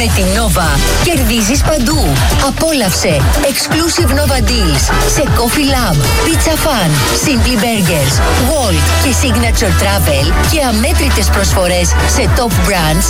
Με την Nova κερδίζεις παντού. Απόλαυσε exclusive Nova deals σε Coffee Lab, Pizza Fan, Simply Burgers, Walt και Signature Travel και αμέτρητες προσφορές σε top brands